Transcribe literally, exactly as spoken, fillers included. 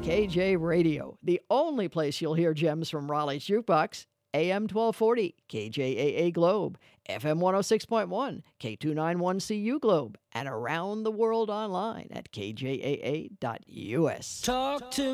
K J Radio, the only place you'll hear gems from Raleigh's Jukebox. A M twelve forty, K J A A Globe, F M one oh six point one, K two ninety-one C U Globe, and around the world online at K J A A dot U S. Talk to